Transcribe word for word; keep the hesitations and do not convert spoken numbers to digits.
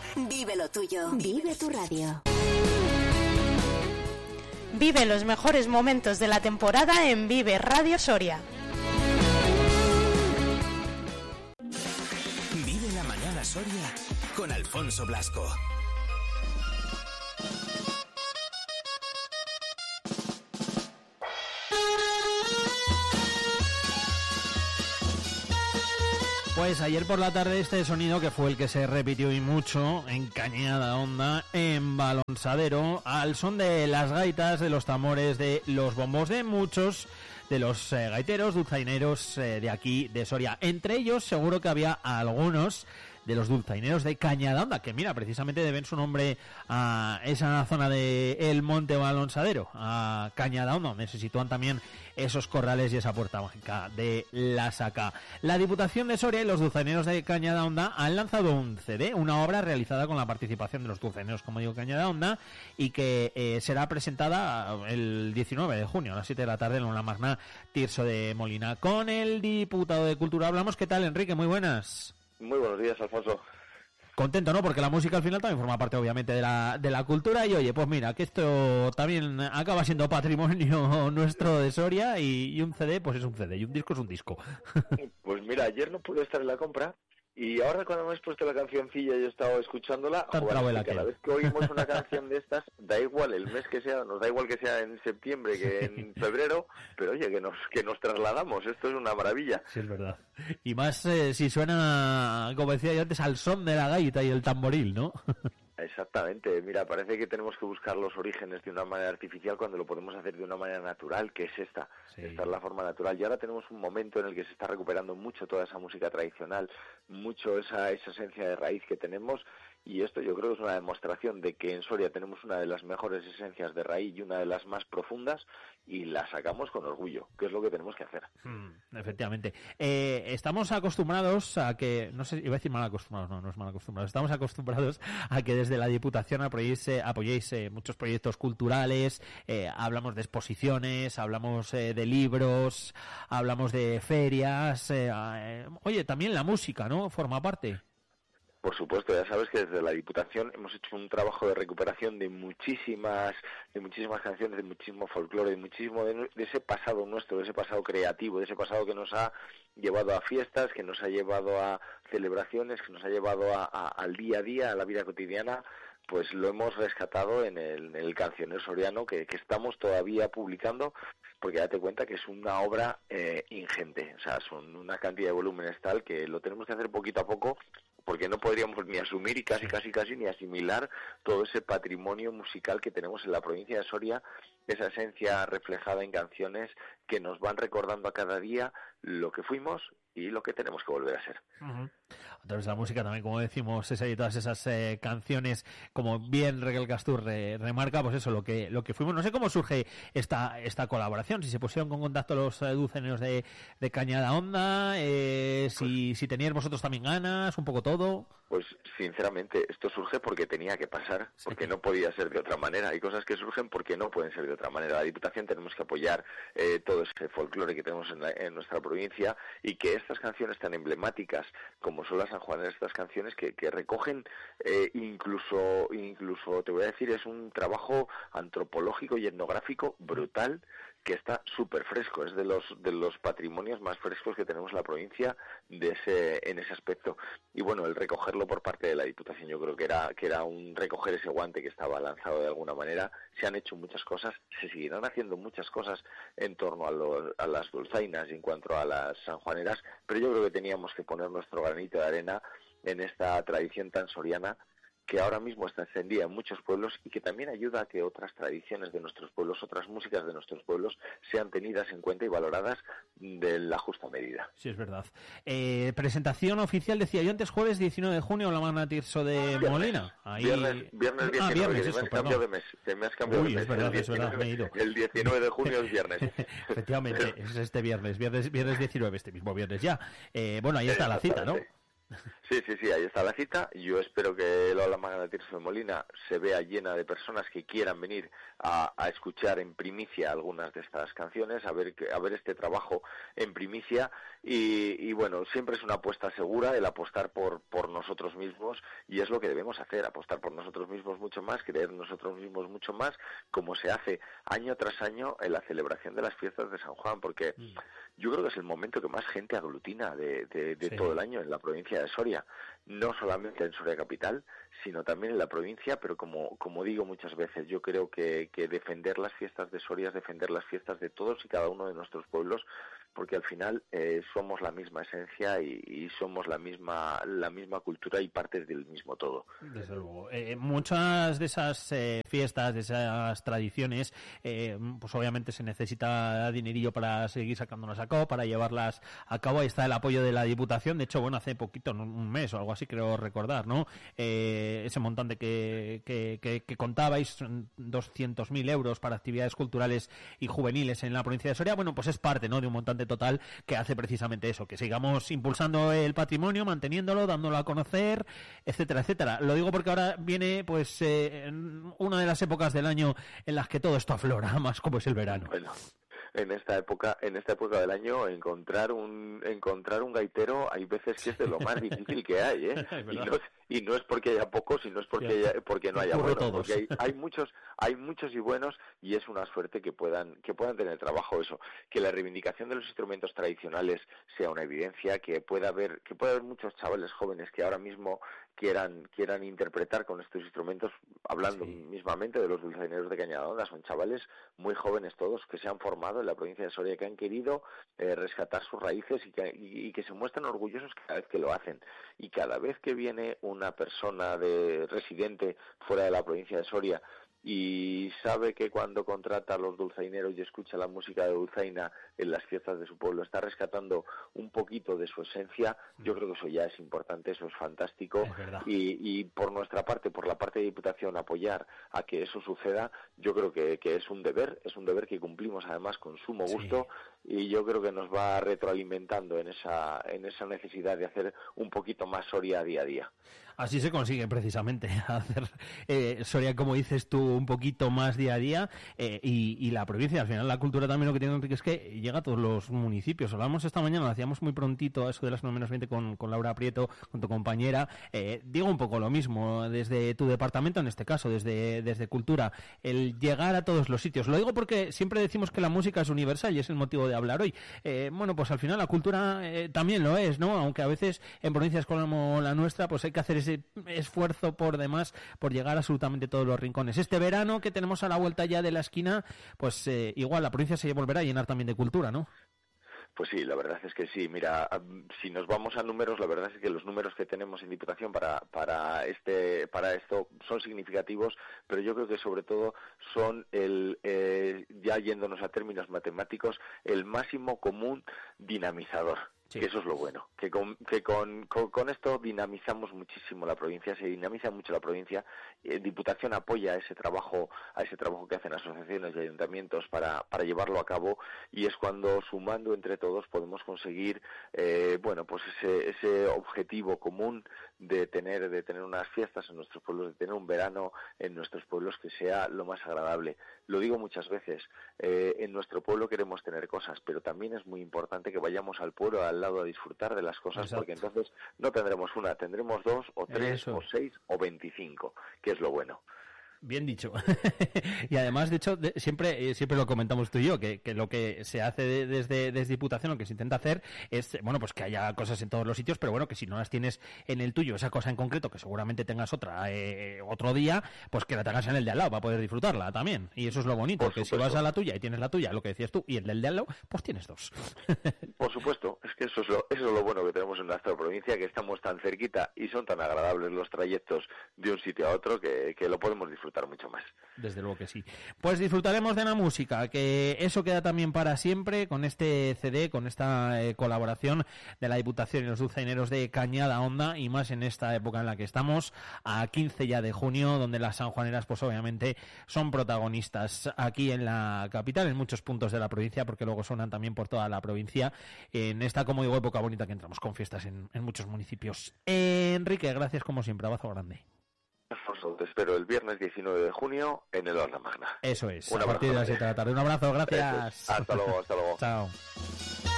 Vive lo tuyo. Vive tu radio. Vive los mejores momentos de la temporada en Vive Radio Soria. Vive la mañana Soria con Alfonso Blasco. Pues ayer por la tarde este sonido, que fue el que se repitió y mucho en Cañada Honda, en Balonsadero, al son de las gaitas, de los tambores, de los bombos de muchos de los eh, gaiteros, dulzaineros eh, de aquí, de Soria. Entre ellos seguro que había algunos de los dulzaineros de Cañada Honda, que mira, precisamente deben su nombre a esa zona de el Monte Balonsadero, a Cañada Honda, donde se sitúan también esos corrales y esa puerta mágica de la Saca. La Diputación de Soria y los dulzaineros de Cañada Honda han lanzado un C D, una obra realizada con la participación de los dulzaineros, como digo, Cañada Honda, y que eh, será presentada el diecinueve de junio a las siete de la tarde en la Magna Tirso de Molina. Con el diputado de Cultura hablamos. ¿Qué tal, Enrique? Muy buenas. Muy buenos días, Alfonso. Contento, ¿no? Porque la música al final también forma parte, obviamente, de la de la cultura. Y oye, pues mira, que esto también acaba siendo patrimonio nuestro de Soria, y, y un C D, pues es un C D, y un disco es un disco. Pues mira, ayer no pude estar en la compra, y ahora cuando me has puesto la cancioncilla y he estado escuchándola, joder, cada vez que oímos una canción de estas, da igual el mes que sea, nos da igual que sea en septiembre que en febrero, pero oye, que nos que nos trasladamos, esto es una maravilla. Sí, es verdad. Y más eh, si suena, como decía yo antes, al son de la gaita y el tamboril, ¿no? Exactamente, mira, parece que tenemos que buscar los orígenes de una manera artificial cuando lo podemos hacer de una manera natural, que es esta, sí. Esta es la forma natural, y ahora tenemos un momento en el que se está recuperando mucho toda esa música tradicional, mucho esa, esa esencia de raíz que tenemos, y esto yo creo que es una demostración de que en Soria tenemos una de las mejores esencias de raíz y una de las más profundas, y la sacamos con orgullo, que es lo que tenemos que hacer. Hmm, efectivamente. Eh, estamos acostumbrados a que, no sé, iba a decir mal acostumbrados, no, no es mal acostumbrados, estamos acostumbrados a que desde la Diputación apoyéis, eh, apoyéis eh, muchos proyectos culturales, eh, hablamos de exposiciones, hablamos eh, de libros, hablamos de ferias, eh, eh, oye, también la música, ¿no? Forma parte. Por supuesto, ya sabes que desde la Diputación hemos hecho un trabajo de recuperación de muchísimas de muchísimas canciones, de muchísimo folclore, de muchísimo de, de ese pasado nuestro, de ese pasado creativo, de ese pasado que nos ha llevado a fiestas, que nos ha llevado a celebraciones, que nos ha llevado a, a, al día a día, a la vida cotidiana. Pues lo hemos rescatado en el, en el cancionero soriano que, que estamos todavía publicando, porque date cuenta que es una obra eh, ingente, o sea, son una cantidad de volúmenes tal que lo tenemos que hacer poquito a poco, porque no podríamos ni asumir y casi, casi, casi ni asimilar todo ese patrimonio musical que tenemos en la provincia de Soria, esa esencia reflejada en canciones que nos van recordando a cada día lo que fuimos y lo que tenemos que volver a ser. Uh-huh. A través de la música también, como decimos, esa y todas esas eh, canciones, como bien Raquel Castur re, remarca, pues eso, lo que lo que fuimos. No sé cómo surge esta esta colaboración, si se pusieron con contacto los eh, dulzaineros de, de Cañada Honda, eh, si, pues, si teníais vosotros también ganas, un poco todo. Pues sinceramente esto surge porque tenía que pasar, porque sí. No podía ser de otra manera. Hay cosas que surgen porque no pueden ser de otra manera. La Diputación tenemos que apoyar eh, todo ese folclore que tenemos en, la, en nuestra provincia, y que estas canciones tan emblemáticas como son las sanjuaneras, estas canciones que, que recogen eh, incluso, incluso te voy a decir, es un trabajo antropológico y etnográfico brutal, que está súper fresco, es de los de los patrimonios más frescos que tenemos en la provincia de ese en ese aspecto. Y bueno, el recogerlo por parte de la Diputación, yo creo que era que era un recoger ese guante que estaba lanzado de alguna manera. Se han hecho muchas cosas, se seguirán haciendo muchas cosas en torno a, lo, a las dulzainas y en cuanto a las sanjuaneras, pero yo creo que teníamos que poner nuestro granito de arena en esta tradición tan soriana, que ahora mismo está encendida en muchos pueblos y que también ayuda a que otras tradiciones de nuestros pueblos, otras músicas de nuestros pueblos sean tenidas en cuenta y valoradas de la justa medida. Sí, es verdad. Eh, presentación oficial, decía yo antes, jueves diecinueve de junio en la Magna Tirso de viernes, Molina. Ahí... Viernes, viernes diecinueve, ah, viernes, eso, me has cambiado de mes. Te me has cambiado Uy, de mes. Es verdad, el, es verdad, me he ido. El diecinueve de junio es viernes. Efectivamente, es este viernes, viernes, viernes diecinueve, este mismo viernes ya. Eh, bueno, ahí está la cita, ¿no? Sí, sí, sí, ahí está la cita. Yo espero que la Ola Magna de Tirso de Molina se vea llena de personas que quieran venir a, a escuchar en primicia algunas de estas canciones, a ver a ver este trabajo en primicia y, y bueno, siempre es una apuesta segura el apostar por por nosotros mismos y es lo que debemos hacer, apostar por nosotros mismos mucho más, creer en nosotros mismos mucho más, como se hace año tras año en la celebración de las fiestas de San Juan, porque mm. yo creo que es el momento que más gente aglutina de, de, de sí. todo el año en la provincia de Soria, no solamente en Soria capital, sino también en la provincia, pero como como digo muchas veces, yo creo que, que defender las fiestas de Soria es defender las fiestas de todos y cada uno de nuestros pueblos, porque al final eh, somos la misma esencia y, y somos la misma la misma cultura y partes del mismo todo. Desde luego. Eh, muchas de esas eh, fiestas, de esas tradiciones, eh, pues obviamente se necesita dinerillo para seguir sacándolas a cabo, para llevarlas a cabo. Ahí está el apoyo de la Diputación. De hecho, bueno, hace poquito, un mes o algo así, creo recordar, ¿no? Eh, ese montante que, que, que, que contabais, doscientos mil euros para actividades culturales y juveniles en la provincia de Soria, bueno, pues es parte, ¿no?, de un montante total que hace precisamente eso, que sigamos impulsando el patrimonio, manteniéndolo, dándolo a conocer, etcétera, etcétera. Lo digo porque ahora viene pues eh, una de las épocas del año en las que todo esto aflora, más como es el verano. Bueno. En esta época, en esta época del año, encontrar un encontrar un gaitero hay veces que es de lo más difícil que hay, ¿eh? Y no, y no es porque haya pocos, sino es porque haya, porque no haya buenos, porque hay, hay muchos, hay muchos y buenos, y es una suerte que puedan que puedan tener trabajo eso, que la reivindicación de los instrumentos tradicionales sea una evidencia, que pueda haber que pueda haber muchos chavales jóvenes que ahora mismo quieran quieran interpretar con estos instrumentos, hablando sí. mismamente de los dulzaineros de Cañadonda, son chavales muy jóvenes todos que se han formado en la provincia de Soria, que han querido eh, rescatar sus raíces y que, y, y que se muestran orgullosos cada vez que lo hacen. Y cada vez que viene una persona de residente fuera de la provincia de Soria y sabe que cuando contrata a los dulzaineros y escucha la música de dulzaina en las fiestas de su pueblo está rescatando un poquito de su esencia, yo creo que eso ya es importante, eso es fantástico, es y, y por nuestra parte, por la parte de Diputación, apoyar a que eso suceda, yo creo que, que es un deber, es un deber que cumplimos además con sumo gusto, sí. y yo creo que nos va retroalimentando en esa, en esa necesidad de hacer un poquito más Soria día a día. Así se consigue precisamente hacer eh, Soria, como dices tú, un poquito más día a día, eh, y, y la provincia. Al final la cultura también lo que tiene, Enrique, es que llega a todos los municipios. Hablamos esta mañana, lo hacíamos muy prontito, a eso de las nueve menos veinte con, con Laura Prieto, con tu compañera. Eh, digo un poco lo mismo, desde tu departamento en este caso, desde, desde Cultura, el llegar a todos los sitios. Lo digo porque siempre decimos que la música es universal y es el motivo de hablar hoy. Eh, bueno, pues al final la cultura eh, también lo es, ¿no? Aunque a veces en provincias como la nuestra, pues hay que hacer ese esfuerzo por demás por llegar a absolutamente todos los rincones. Este verano que tenemos a la vuelta ya de la esquina, pues eh, igual la provincia se volverá a llenar también de cultura, ¿no? Pues sí, la verdad es que sí. Mira, si nos vamos a números, la verdad es que los números que tenemos en Diputación para para este para esto son significativos, pero yo creo que sobre todo son el eh, ya yéndonos a términos matemáticos, el máximo común dinamizador. Sí. Que eso es lo bueno, que con que con, con, con esto dinamizamos muchísimo la provincia, se dinamiza mucho la provincia. Eh, Diputación apoya ese trabajo, a ese trabajo que hacen asociaciones y ayuntamientos para para llevarlo a cabo, y es cuando sumando entre todos podemos conseguir eh, bueno pues ese ese objetivo común de tener de tener unas fiestas en nuestros pueblos, de tener un verano en nuestros pueblos que sea lo más agradable. Lo digo muchas veces, eh, en nuestro pueblo queremos tener cosas, pero también es muy importante que vayamos al pueblo, al lado, a disfrutar de las cosas. Exacto. Porque entonces no tendremos una, tendremos dos o tres Eso. o seis o veinticinco, que es lo bueno. Bien dicho. Y además, de hecho, de, siempre siempre lo comentamos tú y yo, que, que lo que se hace de, desde, desde Diputación, lo que se intenta hacer es, bueno, pues que haya cosas en todos los sitios, pero bueno, que si no las tienes en el tuyo, esa cosa en concreto, que seguramente tengas otra eh, otro día, pues que la tengas en el de al lado para poder disfrutarla también. Y eso es lo bonito, Por que supuesto. Si vas a la tuya y tienes la tuya, lo que decías tú, y el del de al lado, pues tienes dos. Por supuesto, es que eso es lo, eso es lo bueno que tenemos en nuestra provincia, que estamos tan cerquita y son tan agradables los trayectos de un sitio a otro que, que lo podemos disfrutar. disfrutar mucho más. Desde luego que sí. Pues disfrutaremos de la música, que eso queda también para siempre con este C D, con esta eh, colaboración de la Diputación y los dulzaineros de Cañada Honda, y más en esta época en la que estamos, a quince ya de junio, donde las sanjuaneras pues obviamente son protagonistas aquí en la capital, en muchos puntos de la provincia, porque luego suenan también por toda la provincia, en esta, como digo, época bonita que entramos con fiestas en, en muchos municipios. Eh, Enrique, gracias como siempre, abrazo grande. Alfonso, te espero el viernes diecinueve de junio en el Horna Magna. Eso es, Un a partir de las grande. siete de la tarde. Un abrazo, gracias. Hasta luego, hasta luego. Chao.